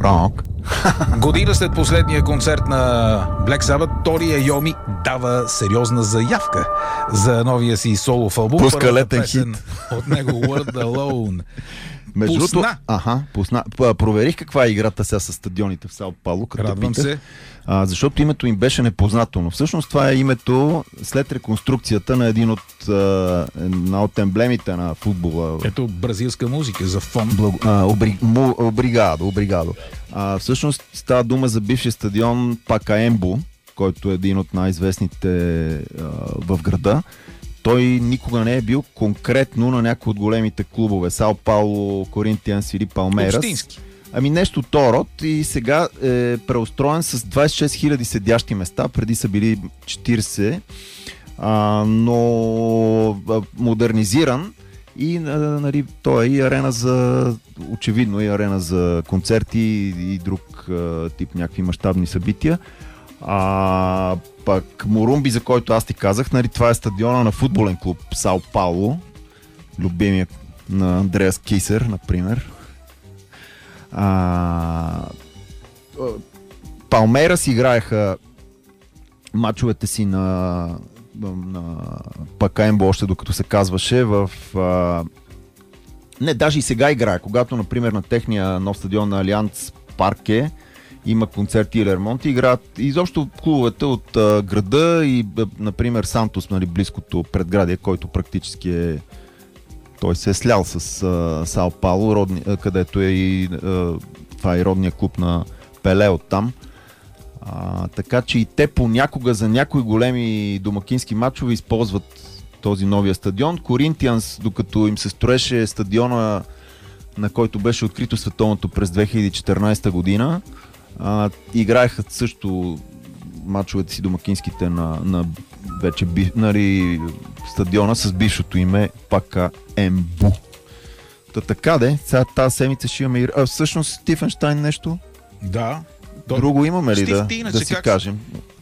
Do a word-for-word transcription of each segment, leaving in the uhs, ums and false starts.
рок. Година след последния концерт на Black Sabbath, Тори Айоми дава сериозна заявка за новия си солов албум. Пуска летен хит от него Word Alone. Между Пусна. другото, аха, пусна. Проверих каква е играта сега с стадионите в Сао Пауло, като Радвам питах, се. А, защото името им беше непознато, но всъщност това е името след реконструкцията на един от, а, една от емблемите на футбола. Ето бразилска музика за фон. Благо, а, обри, му, обригадо, обригадо. А, всъщност става дума за бившия стадион Пакаембо, който е един от най-известните а, в града. Той никога не е бил конкретно на някой от големите клубове. Сао Пауло, Коринтианс или Палмерас. Общински. Ами нещо то род и сега е преустроен с двайсет и шест хиляди седящи места, преди са били четирийсет, а, но а, модернизиран и нали, то е и арена за, очевидно и арена за концерти и друг а, тип някакви мащабни събития. А пък Морумби, за който аз ти казах, нали, това е стадиона на футболен клуб Сао Пауло, любимия на Андреас Кисер, например. А, Палмейрас играеха мачовете си на, на Пакаембо, още докато се казваше в а, не, даже и сега играе, когато например на техния нов стадион на Алианс Парке има концерти или ремонти, играят изобщо клубовете от а, града и например Сантос, нали, близкото предградие, който практически е той се е слял с а, Сао Пауло, родни, а, където е и а, това е родния клуб на Пеле оттам. А, така че и те понякога за някои големи домакински матчове използват този новия стадион. Коринтианс, докато им се строеше стадиона, на който беше открито световното през две хиляди и четиринайсета година, а, играеха също мачовете си домакинските на, на вече би, нали, стадиона с бившото име Пакаембо. Та така де, сега тази седмица ще имаме... А всъщност Стифенщайн нещо? Да. Друго имаме ли Стив, да, ти, да си как... кажем?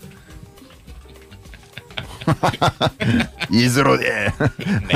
Изроди! Не.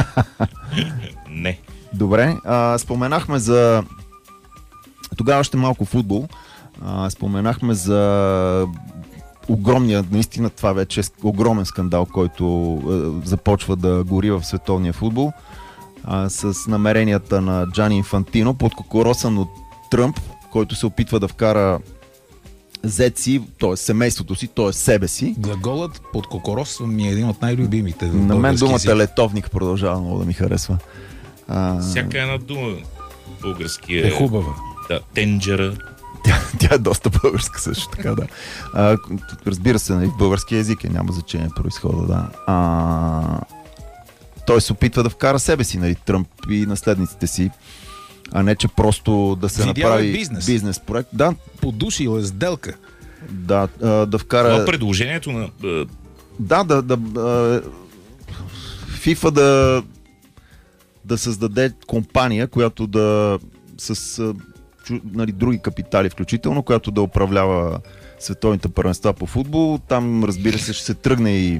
Не. Добре, а, споменахме за... Тогава още малко футбол. А, споменахме за огромния, наистина това вече е огромен скандал, който е, започва да гори в световния футбол, а, с намеренията на Джани Инфантино, подкокоросан от Тръмп, който се опитва да вкара зет си, т.е. семейството си, т.е. себе си. Глаголът под кокорос ми е един от най-любимите. На мен думата летовник продължава много да ми харесва. А... Всяка една дума български е, е хубава. Да, тенджера. Тя, тя е доста българска също така, да. А, разбира се, нали, в български език е, няма значение произхода, да. А, той се опитва да вкара себе си, нали, Тръмп и наследниците си, а не че просто да се Видял направи бизнес. бизнес проект. Да, подушил е сделка. Да, а, да вкара... Това предложението на... Да, да, да... А, FIFA да да създаде компания, която да с чу, нали, други капитали включително, която да управлява световните първенства по футбол. Там, разбира се, ще се тръгне и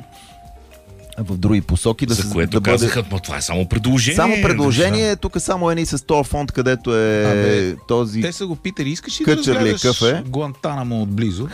в други посоки. Да За се, което да казаха, бъде... но това е само предложение. Само предложение, тук само едни с този фонд, където е Абе, този... Те са го питали, искаш ли да Къчерли разгледаш кафе? Гуантанамо отблизо?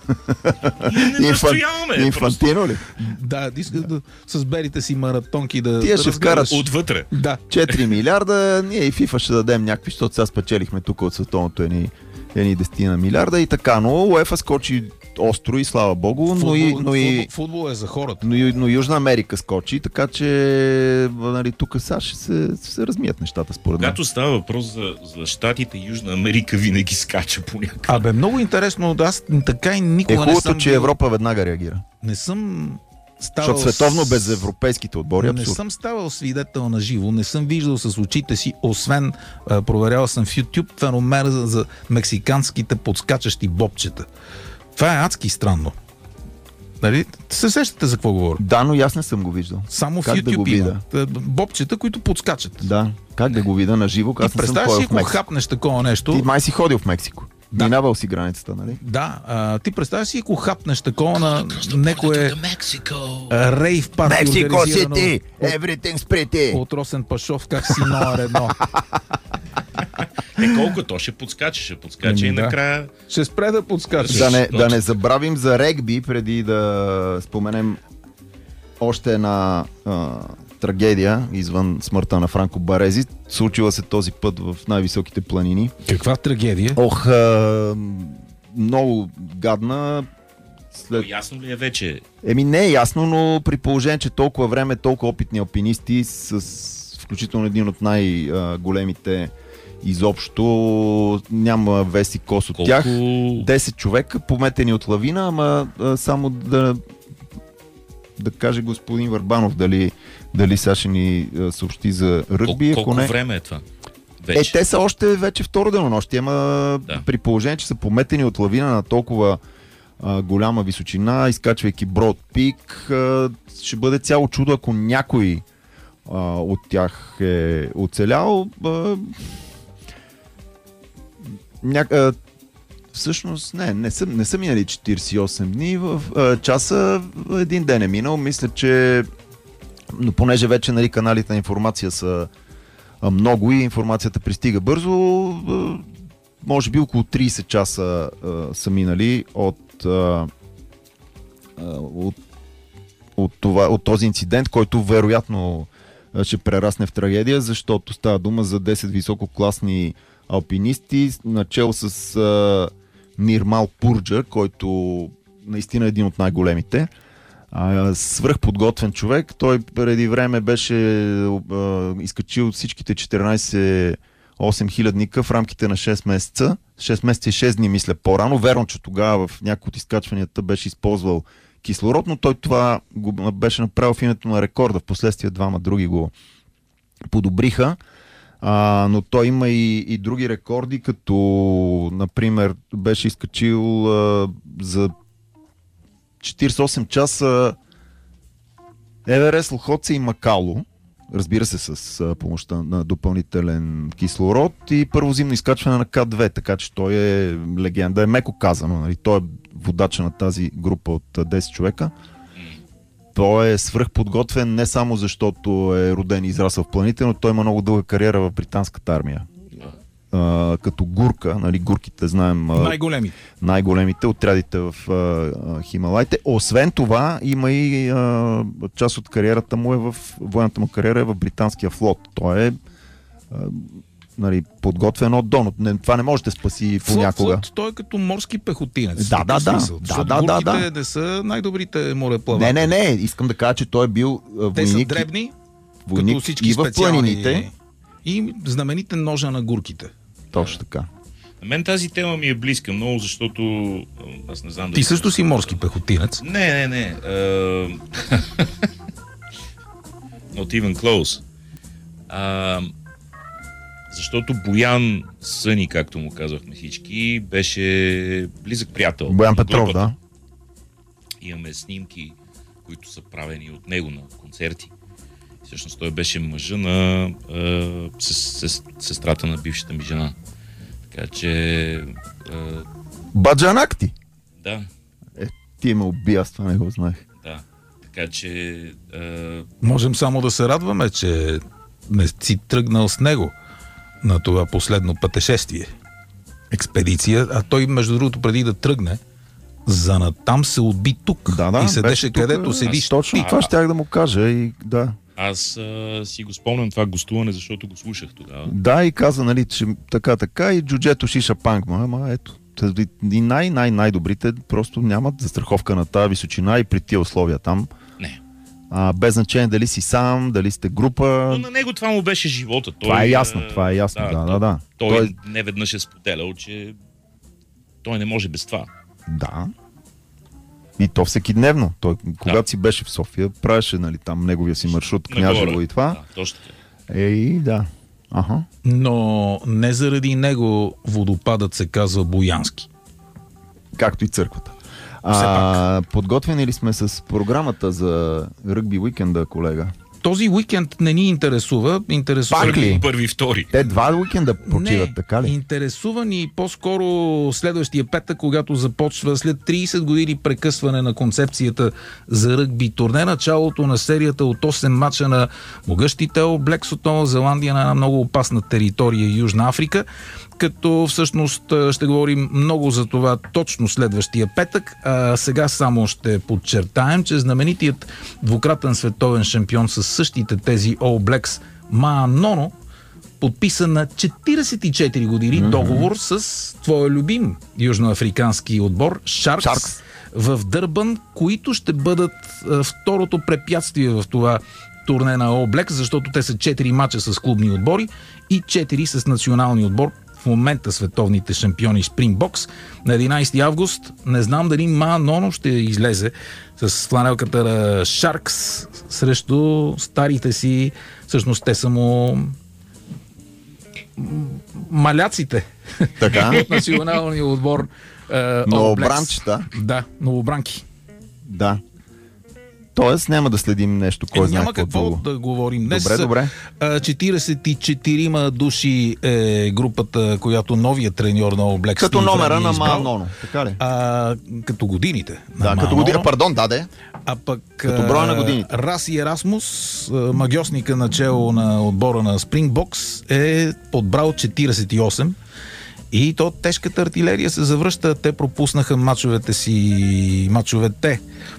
Не Инфан... настояваме. Инфантино ли? Да, иска да, с белите си маратонки да... Тия ще разгледаш. вкарат Отвътре. Да. четири милиарда, ние и FIFA ще дадем някакви, защото сега спечелихме тук от световното едни, едни десет милиарда и така, но УЕФА скочи остро и слава богу, Футбол, но и, но и, футбол, футбол е за хората. но и, но Южна Америка скочи, така че нали, тук сега ще се, ще се размият нещата според мен. Когато става въпрос за, за Щатите, Южна Америка винаги скача по някакъв. Абе, много интересно, аз така и никога Е не хубавото, съм че бил- Европа веднага реагира. Не съм ставал... Защото световно с- без европейските отбори е Не абсурд. съм ставал свидетел на живо, не съм виждал с очите си, освен а, проверял съм в YouTube феномена за, за мексиканските подскачащи бобчета. Това е адски странно. Нали? Се сещате за какво говоря? Да, но и аз не съм го виждал. Само в Как да YouTube го има. видя? Е, бобчета, които подскачат. Да, как да го видя на живо, И аз не съм представяш си, ходил в ако Мексико. хапнеш такова нещо... Ти май си ходил в Мексико. Да. Минавал си границата, нали? Да, а, ти представяш си, ако хапнеш такова на некое а, рейв парти, Мексико организирано Сити! от, Everything's pretty! от Росен Пашов, как си номер едно. Е, колко то ще подскача, ще подскача Еми, и да. накрая... Ще спре да подскача. Да не, Точно. да не забравим за регби, преди да споменем още една а, трагедия извън смъртта на Франко Барези. Случила се този път в най-високите планини. Каква трагедия? Ох, а, много гадна. След... Ясно ли е вече? Еми не е ясно, но при положение, че толкова време, толкова опитни алпинисти, с включително един от най-големите изобщо, няма веси кос от Колко... тях. десет човека, пометени от лавина, ама а, само да да каже господин Върбанов дали, дали сега ще ни а, съобщи за ръгби. Кол- колко не... време е това? Вече. Е, те са още вече второ денонощие, ама да. При положение, че са пометени от лавина на толкова а, голяма височина, изкачвайки Брод Пик, а, ще бъде цяло чудо, ако някой а, от тях е оцелял. А, ня... а, всъщност, не, не са, не са минали четирийсет и осем дни, в а, часа един ден е минал. Мисля, че но понеже вече нали, каналите на информация са а, много и информацията пристига бързо, а, може би около трийсет часа а, са минали от, а, от, от, това, от този инцидент, който вероятно ще прерасне в трагедия, защото става дума за десет висококласни алпинисти, начало с а, Нирмал Пурджа, който наистина е един от най-големите. А, свръхподготвен човек. Той преди време беше а, изкачил всичките четиринайсет осем хилядника в рамките на шест месеца. шест месеца и шест дни, мисля, по-рано. Верно, че тогава в някои от изкачванията беше използвал кислород, но той това го беше направил в името на рекорда. Впоследствие двама други го подобриха. А, но той има и, и други рекорди, като например беше изкачил а, за четирийсет и осем часа Еверест, Лохотце и Макало, разбира се с а, помощта на допълнителен кислород и първозимно изкачване на К две, така че той е легенда, е меко казано, нали? Той е водача на тази група от десет човека. Той е свръхподготвен не само защото е роден и израсъл в планините, но той има много дълга кариера в британската армия. А, като гурка, нали, гурките знаем. Най-големите. Най-големите отрядите в а, Хималайте. Освен това, има и а, част от кариерата му е в военната му кариера е в британския флот. Той е а, нали, подготвен от дон. Не, това не може да спаси флот, понякога. Флот, той е като морски пехотинец. Да, да, да. Да, да, да, да. не са най-добрите мореплаватели. Не, не, не. Искам да кажа, че той е бил войник. Те са дребни, войник като всички и в планините. И знамените ножа на гурките. Точно така. На мен тази тема ми е близка много, защото аз не знам да... Ти също си морски пехотинец. Не, не, не. Uh... Not even close. Uh... Защото Боян Съни, както му казахме всички, беше близък приятел. Боян Петров, да. Имаме снимки, които са правени от него на концерти. Всъщност той беше мъжа на а, сес, сес, сестрата на бившата ми жена. Така че... А... Баджанак ти? Да. Е, ти ме уби, аз това не го знаех. Да. Така че... А... Можем само да се радваме, че не си тръгнал с него на това последно пътешествие. Експедиция. А той, между другото, преди да тръгне, за натам се отби тук. Да, да, и седеше тук, където седиш. Точно ти. това щях да му кажа и да. Аз а, си го спомням това гостуване, защото го слушах тогава. Да, и каза, нали, че така, така и джуджето шиша пангма, ама ето. И най-най-най-добрите просто нямат застраховка на тази височина и при тия условия там. Не. А, без значение дали си сам, дали сте група. Но на него това му беше живота. Той, това е ясно, това е ясно, да, да, да. Той, той... той не веднъж е споделял, че той не може без това. Да. И то всеки дневно. Той, когато да. си беше в София, правеше, нали, там неговия си маршрут, Княжево и това. Да, точно така. Ей, да. Аха. Но не заради него водопадът се казва Боянски. Както и църквата. А, подготвени ли сме с програмата за ръгби уикенда, колега? този уикенд не ни интересува. Интересува Пак ли? Първи, втори. Те два уикенда почиват, не, така ли? интересува ни по-скоро следващия петък, когато започва след трийсет години прекъсване на концепцията за ръгби турне, началото на серията от осем мача на могъщите All Blacks от Нова Зеландия на една много опасна територия Южна Африка, като всъщност ще говорим много за това точно следващия петък. А сега само ще подчертаем, че знаменитият двукратен световен шампион с същите тези All Blacks Маа Ноно подписа на четирийсет и четири години mm-hmm. договор с твоя любим южноафрикански отбор Шаркс, Шаркс в Дърбан, които ще бъдат а, второто препятствие в това турне на All Blacks, защото те са четири мача с клубни отбори и четири с национални отбор. В момента световните шампиони Спрингбокс. На единайсети август не знам дали Маа Ноно ще излезе с фланелката на Шаркс срещу старите си, всъщност те са му маляците така? от националния отбор. Uh, новобранчета. Да, новобранки. Да. Тоест няма да следим нещо, кой е, знае няма какво друго. да говорим. Днес добре, добре. четирийсет и четирима души е групата, която новия треньор на All Blacks като номера на Маа Ноно, така ли? А, като годините. Да, като година, пардон, даде. А пък като броя на годините. Раси Ерасмус, магьосника начело на отбора на Спрингбокс, е подбрал четирийсет и осем. И то тежката артилерия се завръща. Те пропуснаха мачовете си, мачовете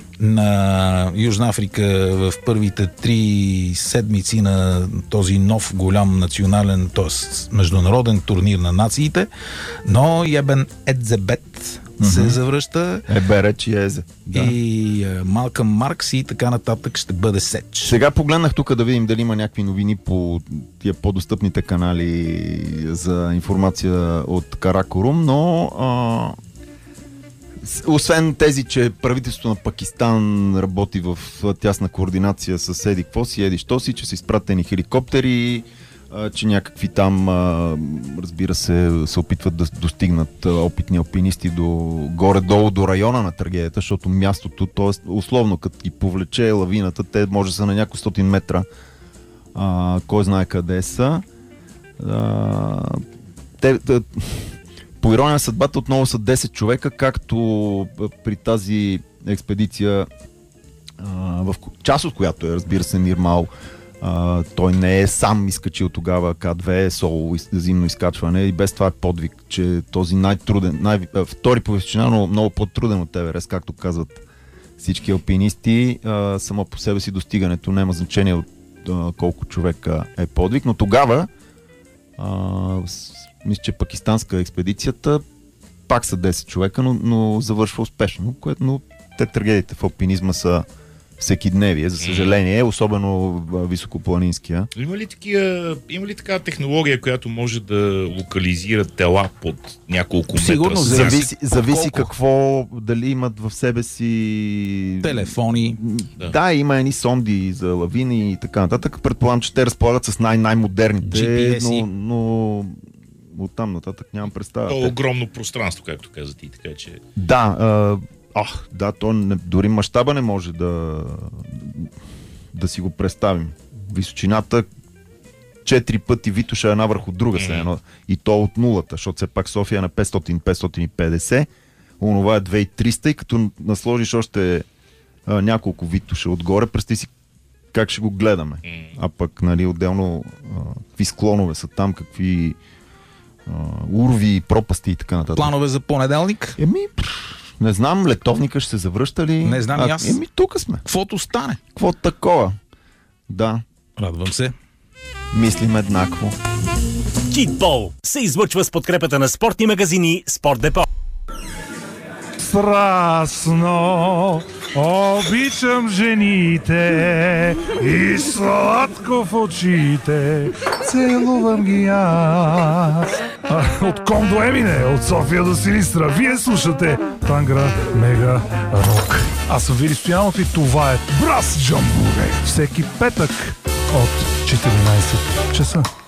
на Южна Африка в първите три седмици на този нов голям национален, т.е. международен турнир на нациите, но Ебен Едзебет mm-hmm. се завръща. Ебереч и Езе. Да. И uh, Малкъм Маркс и така нататък ще бъде сеч. Сега погледнах тук да видим дали има някакви новини по тия по-достъпните канали за информация от Каракорум, но а... освен тези, че правителството на Пакистан работи в тясна координация с еди какво си, еди що си, че са изпратени хеликоптери, че някакви там, разбира се, се опитват да достигнат опитни алпинисти до горе-долу до района на трагедията, защото мястото, т.е. условно, като ги повлече лавината, те може да са на няколко стотин метра, а, кой знае къде са. А, те... По ирония на съдбата отново са десет човека, както при тази експедиция, в част от която е, разбира се, Нирмал. Той не е сам изкачил тогава К две, соло, зимно изкачване, и без това е подвиг, че този най-труден, най- втори по височина, но много по-труден от Еверест, както казват всички алпинисти, само по себе си достигането няма значение от колко човека е подвиг, но тогава мисля, че пакистанска експедицията пак са десет човека, но, но завършва успешно, което, но те трагедиите в алпинизма са всекидневие, за съжаление, особено високопланинския. Има ли, такива, има ли такава технология, която може да локализира тела под няколко метра? Сигурно зависи, зависи какво, дали имат в себе си телефони. Да, да, има едни сонди за лавини и така нататък. Предполагам, че те разполагат с най- най-модерните, Джи Пи Ес-и. но, но оттам нататък нямам представа. То е огромно пространство, както каза ти, така че... Да, а, ах, да, то не, дори мащаба не може да, да си го представим. Височината четири пъти Витоша една върху друга се едно. И то от нулата, защото все пак София е на петстотин до петстотин и петдесет, онова е две хиляди и триста и като насложиш още а, няколко Витоша отгоре, представи си как ще го гледаме. А пък, нали, отделно а, какви склонове са там, какви Uh, урви, пропасти и така нататък. Планове за понеделник? Еми, не знам, летовника ще се завръща ли? Не знам и аз. Еми, тук сме. Квото стане. Какво такова? Да. Радвам се. Мислим еднакво. Китбол се излъчва с подкрепата на спортни магазини Спорт Депо. Страстно обичам жените и сладко в очите целувам ги аз. От Ком до Емине, от София до Силистра, вие слушате Тангра Мега Рок. Аз съм Вили Стоянов и това е Брас Джамбуре. Всеки петък от четиринайсет часа.